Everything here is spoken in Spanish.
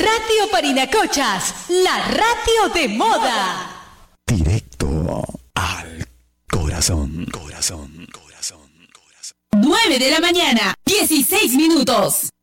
Radio Parinacochas, la radio de moda. Directo al corazón. 9 de la mañana, 16 minutos.